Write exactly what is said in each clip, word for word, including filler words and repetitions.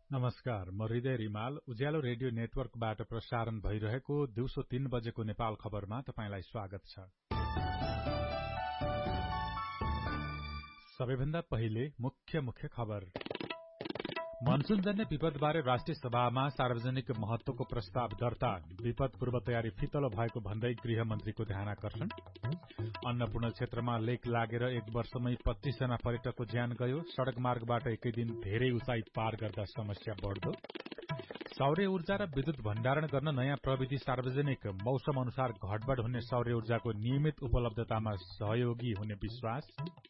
नमस्कार, म हृदय रिमाल उज्यालो रेडियो नेटवर्कबाट प्रसारण भइरहेको दिउँसो तीन बजेको नेपाल खबरमा तपाईंलाई स्वागत छ। सबैभन्दा पहिले मुख्य मुख्य खबर। मनसूनजन्य विपदबारे राष्ट्रिय सभामा सार्वजनिक महत्वको प्रस्ताव दर्ता, विपद पूर्व तयारी फितलो भएको भन्दै गृहमन्त्रीको ध्यानाकर्षण। अन्नपूर्ण क्षेत्रमा लेक लागेर एक वर्षमै पच्चीस जना पर्यटकको ज्यान गयो, सड़क मार्गबाट एकै दिन धेरै उचाइ पार गर्दा समस्या बढ्दो। सौर्य ऊर्जा र विद्युत भण्डारण गर्न नयाँ प्रविधि सार्वजनिक, मौसम अनुसार घटबढ़ हुने सौर्य ऊर्जाको नियमित उपलब्धतामा सहयोगी हुने विश्वास।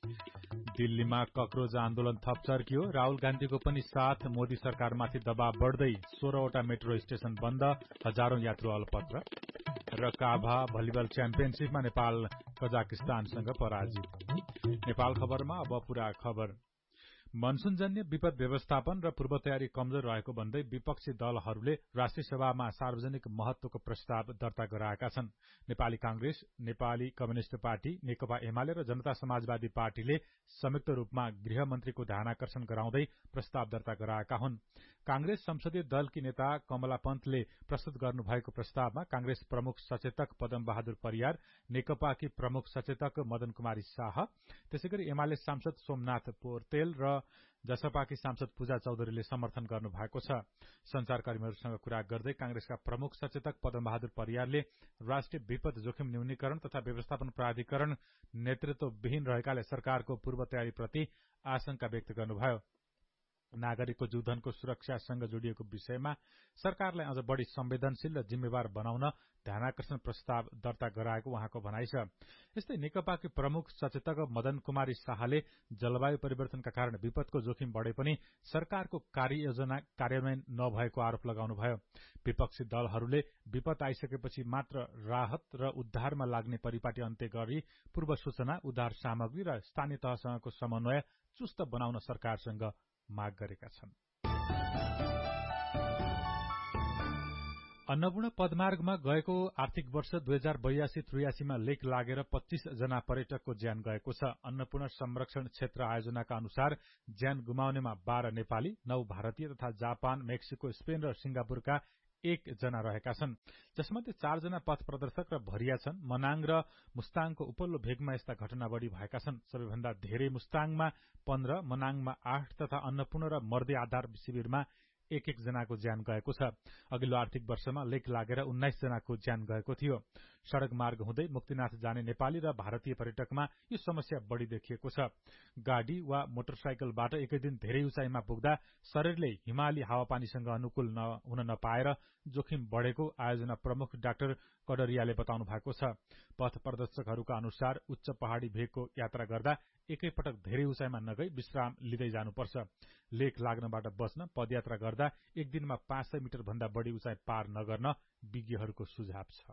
दिल्लीमा कक्रोज आन्दोलन थप चर्कियो, राहुल गान्धीको पनि साथ, मोदी सरकारमाथि दबाव बढ्दै सोह्रवटा मेट्रो स्टेशन बन्द, हजारौं यात्रु अलपत्र। र काभा भलिबल च्याम्पियनशीपमा नेपाल कजाकिस्तानसँग पराजित। नेपाल खबरमा अब पूरा खबर। मनसूनजन्य विपद व्यवस्थापन र पूर्व तयारी कमजोर रहेको भन्दै विपक्षी दलहरूले राष्ट्रिय सभामा सार्वजनिक महत्वको प्रस्ताव दर्ता गराएका छन्। नेपाली कांग्रेस, नेपाली कम्युनिष्ट पार्टी, नेकपा एमाले र जनता समाजवादी पार्टीले संयुक्त रूपमा गृहमन्त्रीको ध्यानाकर्षण गराउँदै प्रस्ताव दर्ता गराएका हुन्। कांग्रेस संसदीय दलकी नेता कमला पन्तले प्रस्तुत गर्नुभएको प्रस्तावमा कांग्रेस प्रमुख सचेतक पदम बहादुर परियार, नेकपाकी प्रमुख सचेतक मदन कुमारी शाह, त्यसैगरी एमाले सांसद सोमनाथ पोर्तेल र जसपाकी सांसद पूजा चौधरीले समर्थन गर्नु भएको छ। संचारकर्मीहरूसँग कुरा गर्दै कांग्रेसका प्रमुख सचेतक पदम बहादुर परियारले राष्ट्रिय विपद जोखिम न्यूनीकरण तथा व्यवस्थापन प्राधिकरण नेतृत्वविहीन रहेकाले सरकारको पूर्व तयारीप्रति आशंका व्यक्त गर्नुभयो। नागरिकको जीवधनको सुरक्षासँग जोडिएको विषयमा सरकारलाई अझ बढ़ी संवेदनशील र जिम्मेवार बनाउन ध्यानाकर्षण प्रस्ताव दर्ता गराएको उहाँको भनाइ छ। यस्तै नेकपाकी प्रमुख सचेतक मदन कुमारी शाहले जलवायु परिवर्तनका कारण विपदको जोखिम बढ़े पनि सरकारको कार्ययोजना कार्यान्वयन नभएको आरोप लगाउनुभयो। विपक्षी दलहरूले विपद आइसकेपछि मात्र राहत र उद्धारमा लाग्ने परिपाटी अन्त्य गरी पूर्व सूचना, उद्धार सामग्री र स्थानीय तहसँगको समन्वय चुस्त बनाउन सरकारसँग माग गरेका छन्। अन्नपूर्ण पदमार्गमा गएको आर्थिक वर्ष दुई हजार बयासी त्रियासीमा लेक लागेर पच्चीस जना पर्यटकको ज्यान गएको छ। अन्नपूर्ण संरक्षण क्षेत्र आयोजनाका अनुसार ज्यान गुमाउनेमा बाह्र नेपाली, नौ भारतीय तथा जापान, मेक्सिको, स्पेन र सिंगापुरका एक जना रहेका छन्, जसमध्ये चारजना पथ प्रदर्शक र भरिया छन्। मनाङ र मुस्ताङको उपल्लो भेगमा यस्ता घटना बढ़ी भएका छन्। सबैभन्दा धेरै मुस्ताङमा पन्ध्र, मनाङमा आठ तथा अन्नपूर्ण र मर्दे आधार शिविरमा एक एक जनाको ज्यान गएको छ। अघिल्लो आर्थिक वर्षमा लेक लागेर उन्नाइस जनाको ज्यान गएको थियो। सड़क मार्ग हुँदै मुक्तिनाथ जाने नेपाली र भारतीय पर्यटकमा यो समस्या बढ़ी देखिएको छ। गाड़ी वा मोटरसाइकलबाट एकै दिन धेरै उचाइमा पुग्दा शरीरले हिमाली हावापानीसँग अनुकूल न, हुन नपाएर जोखिम बढ़ेको आयोजना प्रमुख डाक्टर कडरियाले बताउनु भएको छ। पथ प्रदर्शकहरूका अनुसार उच्च पहाड़ी भेगको यात्रा गर्दा एकै पटक धेरै उचाइमा नगई विश्राम लिँदै जानुपर्छ। लेक लाग्नबाट बच्न पदयात्रा गर्दा एक दिनमा पाँच सय मिटर भन्दा बढ़ी उचाइ पार नगर्न विज्ञहरूको सुझाव छ।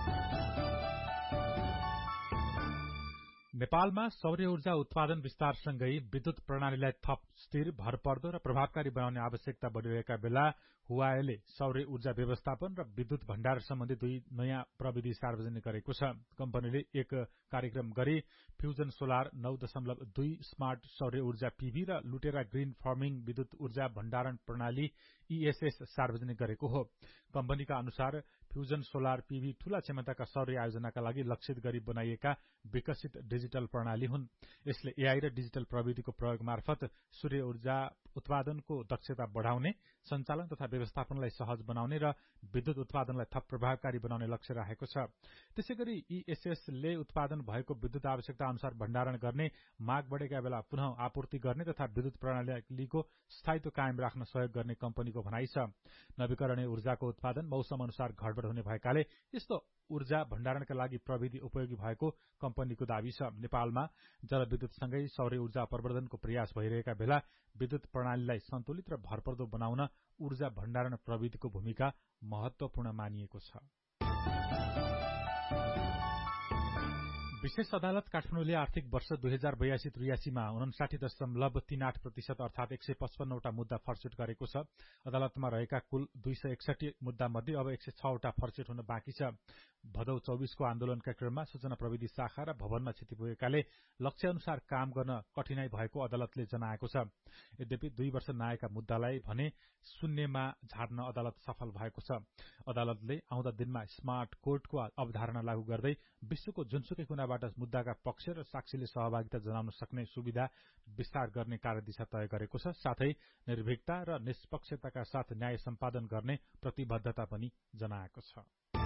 नेपालमा सौर्य ऊर्जा उत्पादन विस्तारसँगै विद्युत प्रणालीलाई थप स्थिर, भरपर्दो र प्रभावकारी बनाउने आवश्यकता बढ़िरहेका बेला हुवाएले सौर्य ऊर्जा व्यवस्थापन र विद्युत भण्डार सम्बन्धी दुई नयाँ प्रविधि सार्वजनिक गरेको छ। कम्पनीले एक कार्यक्रम गरी फ्यूजन सोलर नौ दशमलव दुई स्मार्ट सौर्य ऊर्जा पीभी र लुटेरा ग्रीन फार्मिङ विद्युत ऊर्जा भण्डारण प्रणाली ईएसएस सार्वजनिक गरेको हो। कम्पनीका अनुसार फ्यूजन सोलर पीभी ठूला क्षमताका सौर्य आयोजनाका लागि लक्षित गरी बनाइएका विकसित डिजिटल प्रणाली हुन्। यसले एआई र डिजिटल प्रविधिको प्रयोग मार्फत सूर्य ऊर्जा उत्पादनको दक्षता बढ़ाउने, सञ्चालन तथा व्यवस्थापनलाई सहज बनाउने र विद्युत उत्पादनलाई थप प्रभावकारी बनाउने लक्ष्य राखेको छ। त्यसैगरी ईएसएसले उत्पादन भएको विद्युत आवश्यकता अनुसार भण्डारण गर्ने, माग बढ़ेका बेला पुनः आपूर्ति गर्ने तथा विद्युत प्रणालीको स्थायित्व कायम राख्न सहयोग गर्ने कम्पनीको भनाइ छ। नवीकरणीय ऊर्जाको उत्पादन मौसम अनुसार घटबढ़ हुने भएकाले यस्तो ऊर्जा भण्डारणका लागि प्रविधि उपयोगी भएको कम्पनीको दावी छ। नेपालमा जलविद्युतसँगै सौर्य ऊर्जा प्रवर्धनको प्रयास भइरहेका बेला विद्युत प्रणालीलाई सन्तुलित र भरपर्दो बनाउन ऊर्जा भण्डारण प्रविधिको भूमिका महत्वपूर्ण मानिएको छ। विशेष अदालत काठमाडौँले आर्थिक वर्ष दुई हजार बयासी त्रियासीमा उनासाठी दशमलव तीन आठ प्रतिशत अर्थात एक सय पचपन्नवटा मुद्दा फर्सेट गरेको छ। अदालतमा रहेका कुल दुई सय एकसठी मुद्दा मध्ये अब एक सय छवटा फर्सेट हुन बाँकी छ। भदौ चौबीसको आन्दोलनका क्रममा सूचना प्रविधि शाखा र भवनमा क्षति पुगेकाले लक्ष्य अनुसार काम गर्न कठिनाई भएको अदालतले जनाएको छ। यद्यपि दुई वर्ष नआएका मुद्दालाई भने शून्यमा झार्न अदालत सफल भएको छ। अदालतले आउँदा दिनमा स्मार्ट कोर्टको अवधारणा लागू गर्दै विश्वको जुनसुकै कुनाबाट मुद्दाका पक्ष र साक्षीले सहभागिता जनाउन सक्ने सुविधा विस्तार गर्ने कार्यदिशा तय गरेको छ। साथै निर्भीकता र निष्पक्षताका साथ न्याय सम्पादन गर्ने प्रतिबद्धता पनि जनाएको छ।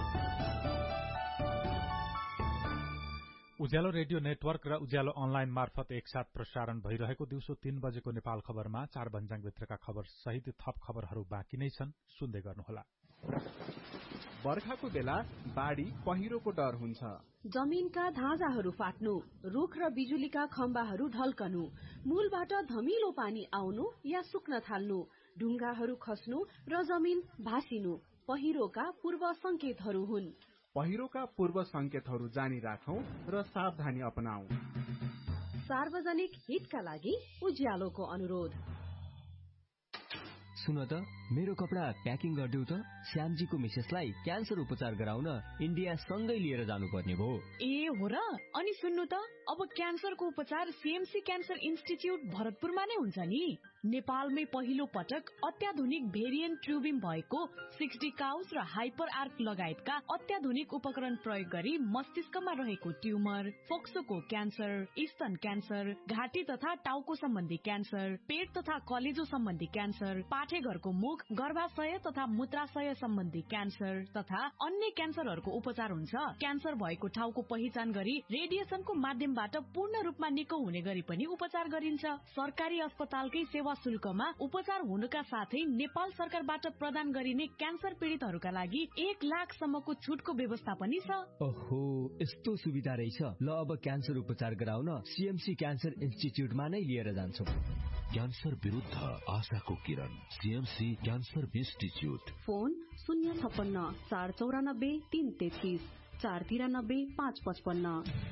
उज्यालो रेडियो नेटवर्क र उज्यालो अनलाइन मार्फत एकसाथ प्रसारण भइरहेको दिउँसो तीन बजेको नेपाल खबरमा चार भन्ज्याङभित्रका खबर सहित थप खबरहरू बाँकी नै छन्, सुन्दै गर्नुहोला। बर्खाको बेला बाढी पहिरोको डर हुन्छ। जमिनका धाजाहरू फाट्नु, रुख र बिजुलीका खम्बाहरू ढल्कनु, मूलबाट धमिलो पानी आउनु या सुक्न थाल्नु, ढुङ्गाहरू खस्नु र जमिन भासिनु पहिरोका पूर्व संकेतहरू हुन्। पहिरोका पूर्व संकेतहरू जानी राखौं र सावधानी अपनाऊ। सार्वजनिक हितका लागि उज्यालोको अनुरोध। सुन त, मेरो कपडा प्याकिङ गरिदेऊ त। श्यामजीको मिसेसलाई क्यान्सर उपचार गराउन इन्डिया सँगै लिएर जानुपर्ने भयो। ए हो र? अनि सुन्नु त, अब क्यान्सरको उपचार सीएमसी क्यान्सर इन्स्टिच्युट भरतपुरमा नै हुन्छ नि। नेपालमै पहिलो पटक अत्याधुनिक भेरिएन्ट ट्युबिम भएको सिक्सटी काउस र हाइपर आर्क लगायतका अत्याधुनिक उपकरण प्रयोग गरी मस्तिष्कमा रहेको ट्युमर, फोक्सोको क्यान्सर, स्तन क्यान्सर, घाँटी तथा टाउको सम्बन्धी क्यान्सर, पेट तथा कलेजो सम्बन्धी क्यान्सर, पाठेघरको मुख, गर्भाशय तथा मूत्राशय सम्बन्धी क्यान्सर तथा अन्य क्यान्सरहरूको उपचार हुन्छ। क्यान्सर भएको ठाउँको पहिचान गरी रेडिएसनको माध्यमबाट पूर्ण रूपमा निको हुने गरी पनि उपचार गरिन्छ। सरकारी अस्पतालकै सेवा शुल्कमा उपचार हुनुका साथै नेपाल सरकारबाट प्रदान गरिने क्यान्सर पीड़ितहरूका लागि एक लाख सम्मको छुटको व्यवस्था पनि छ। ओहो, यस्तो सुविधा रहेछ। ल, अब क्यान्सर उपचार गराउन सीएमसी क्यान्सर इन्स्टिच्युटमा नै लिएर जान्छौं। क्यान्सर विरुद्ध आशाको किरण, सीएमसी क्यान्सर इन्स्टिच्युट। फोन शून्य छप्पन्न चार चौरानब्बे तीन तेत्तीस चार तिरानब्बे पाँच पचपन्न।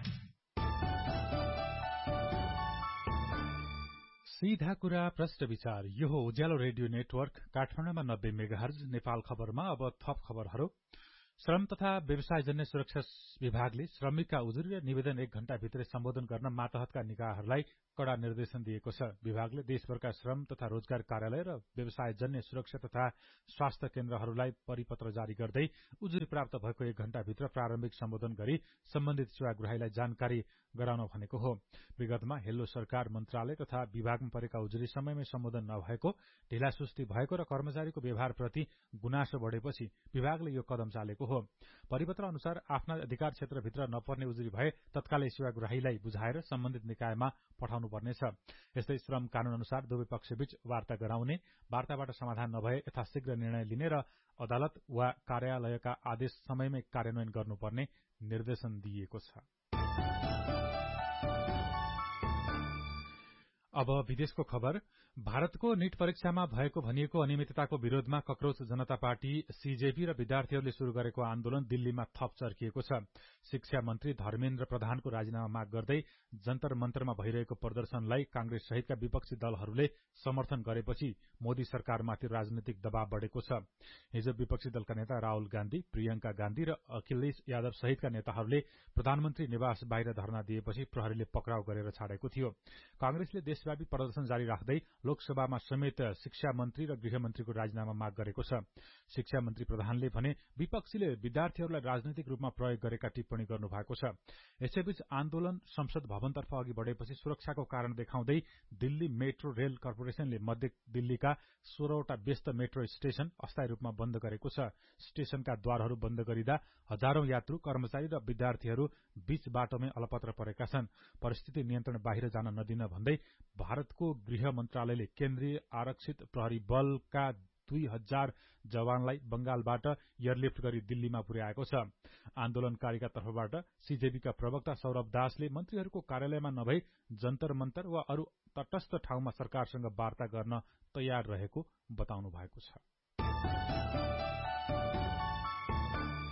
सीधा कुरा प्रश्न विचार। यो हो उज्यालो रेडियो नेटवर्क काठमाडौँमा नब्बे मेगाहर्ज। नेपाल खबरमा अब थप खबरहरू। श्रम तथा व्यवसायजन्य सुरक्षा विभागले श्रमिकका उजुरी र निवेदन एक घण्टा भित्रै सम्बोधन गर्न मातहतका निकायहरूलाई कड़ा निर्देशन दिएको छ। विभागले देशभरका श्रम तथा रोजगार कार्यालय र व्यवसायजन्य सुरक्षा तथा स्वास्थ्य केन्द्रहरूलाई परिपत्र जारी गर्दै उजुरी प्राप्त भएको एक घण्टा भित्र प्रारम्भिक सम्बोधन गरी सम्बन्धित सेवाग्राहीलाई जानकारी गराउन भनेको हो। विगतमा हेल्लो सरकार, मन्त्रालय तथा विभागमा परेका उजुरी समयमै सम्बोधन नभएको, ढिलासुस्ती भएको र कर्मचारीको व्यवहारप्रति गुनासो बढेपछि विभागले यो कदम चालेको हो। परिपत्र अनुसार आफ्ना अधिकार क्षेत्रभित्र नपर्ने उजुरी भए तत्कालै सेवाग्राहीलाई बुझाएर सम्बन्धित निकायमा पठाउनु पर्नेछ। यस्तै श्रम कानून अनुसार दुवै पक्षबीच वार्ता गराउने, वार्ताबाट समाधान नभए यथाशीघ्र निर्णय लिने र अदालत वा कार्यालयका आदेश समयमै कार्यान्वयन गर्नुपर्ने निर्देशन दिइएको छ। अब विदेशको खबर। भारतको नीट परीक्षामा भएको भनिएको अनियमितताको विरोधमा कक्रोच जनता पार्टी सीजेपी र विद्यार्थीहरूले शुरू गरेको आन्दोलन दिल्लीमा थप चर्किएको छ। शिक्षा मन्त्री धर्मेन्द्र प्रधानको राजीनामा माग गर्दै जन्तर मन्तरमा भइरहेको प्रदर्शनलाई कांग्रेस सहितका विपक्षी दलहरूले समर्थन गरेपछि मोदी सरकारमाथि राजनीतिक दबाव बढ़ेको छ। हिजो विपक्षी दलका नेता राहुल गान्धी, प्रियंका गान्धी र अखिलेश यादव सहितका नेताहरूले प्रधानमन्त्री निवास बाहिर धरना दिएपछि प्रहरीले पक्राउ गरेर छाडेको थियो। कांग्रेसले देशव्यापी प्रदर्शन जारी राख्दै लोकसभामा समेत शिक्षा मन्त्री र गृहमन्त्रीको राजीनामा माग गरेको छ। शिक्षा मन्त्री प्रधानले भने विपक्षीले विद्यार्थीहरूलाई राजनैतिक रूपमा प्रयोग गरेका टिप्पणी गर्नु भएको छ। यसैबीच आन्दोलन संसद भवनतर्फ अघि बढ़ेपछि सुरक्षाको कारण देखाउँदै दिल्ली मेट्रो रेल कर्पोरेशनले मध्य दिल्लीका सोह्रवटा व्यस्त मेट्रो स्टेशन अस्थायी रूपमा बन्द गरेको छ। स्टेशनका द्वारहरू बन्द गरिँदा हजारौं यात्रु, कर्मचारी र विद्यार्थीहरू बीच बाटोमै अलपत्र परेका छन्। परिस्थिति नियन्त्रण बाहिर जान नदिन भन्दै भारतको गृह मन्त्रालयले केन्द्रीय आरक्षित प्रहरी बलका दुई हजार जवानलाई बंगालबाट एयरलिफ्ट गरी दिल्लीमा पुर्याएको छ। आन्दोलनकारीका तर्फबाट सीजेबीका प्रवक्ता सौरभ दासले मन्त्रीहरूको कार्यालयमा नभई जन्तर मन्तर वा अरू तटस्थ ठाउँमा सरकारसँग वार्ता गर्न तयार रहेको बताउनु भएको छ।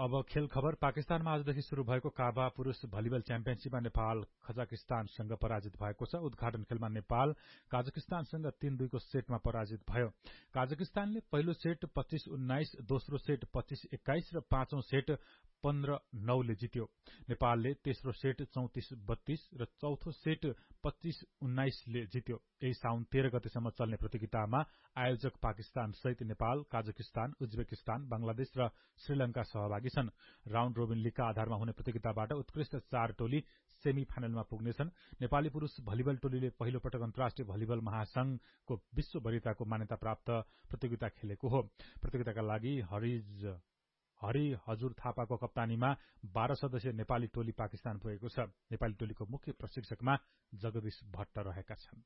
अब खेल खबर। पाकिस्तानमा आजदेखि शुरू भएको काबा पुरूष भलिबल च्याम्पियनशीपमा नेपाल कजाकिस्तानसँग पराजित भएको छ। उद्घाटन खेलमा नेपाल काजाकिस्तानसँग तीन दुईको सेटमा पराजित भयो। काजाकिस्तानले पहिलो सेट पच्चीस उन्नाइस, दोस्रो सेट पच्चीस एक्काइस र पाँचौं सेट पन्ध्र नौले जित्यो। नेपालले तेस्रो सेट चौतिस बत्तीस र चौथो सेट पच्चीस उन्नाइसले जित्यो। यही साउन तेह्र गतेसम्म चल्ने प्रतियोगितामा आयोजक पाकिस्तान सहित नेपाल, काजाकिस्तान, उज्बेकिस्तान, बंगलादेश र श्रीलंका सहभागी छन्। राउण्ड रोबिन लीगका आधारमा हुने प्रतियोगिताबाट उत्कृष्ट चार टोली सेमी फाइनलमा पुग्नेछन्। नेपाली पुरूष भलिबल टोलीले पहिलो पटक अन्तर्राष्ट्रिय भलिबल महासंघको विश्व वरियताको मान्यता प्राप्त प्रतियोगिता खेलेको हो। प्रतियोगिताका लागि हरिज हरि हजुर थापाको कप्तानीमा बाह्र सदस्यीय नेपाली टोली पाकिस्तान पुगेको छ। नेपाली टोलीको मुख्य प्रशिक्षकमा जगदीश भट्ट रहेका छन्।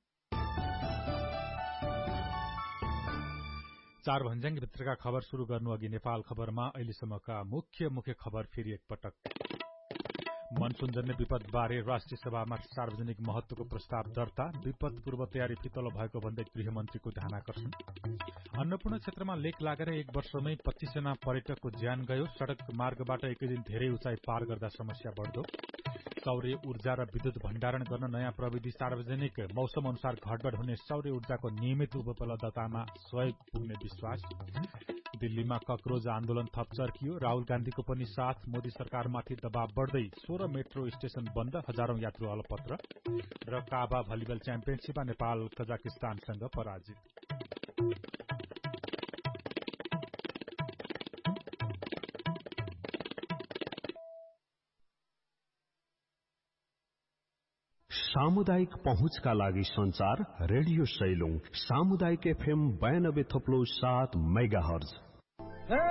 चार भन्ज्याङ भित्रका खबर शुरू गर्नु अघि नेपाल खबरमा अहिलेसम्मका मुख्य मुख्य खबर फेरि एकपटक। मनसूनजन्य विपदबारे राष्ट्रिय सभामा सार्वजनिक महत्वको प्रस्ताव दर्ता, विपद पूर्व तयारी फितलो भएको भन्दै गृहमन्त्रीको ध्यानाकर्षण। अन्नपूर्ण क्षेत्रमा लेक लागेर एक वर्षमै पच्चीस जना पर्यटकको ज्यान गयो। सड़क मार्गबाट एकै दिन धेरै उचाइ पार गर्दा समस्या बढ्दो। सौर्य ऊर्जा र विद्युत भण्डारण गर्न नयाँ प्रविधि सार्वजनिक। मौसम अनुसार घटबढ हुने सौर्य ऊर्जाको नियमित उपलब्धतामा सहयोग पुग्ने विश्वास। दिल्लीमा ककरोज आन्दोलन थप चर्कियो। राहुल गान्धीको पनि साथ। मोदी सरकारमाथि दबाव बढ्दै सोह्र मेट्रो स्टेशन बन्द, हजारौं यात्रु अलपत्र। र काबा भलिबल च्याम्पियनशीपमा नेपाल कजाकिस्तानसँग पराजित। सामुदायिक पहुँचका लागि संचार रेडियो सैलुङ सामुदायिक एफएम बयानब्बे थप्लो सात मेगा हर्ज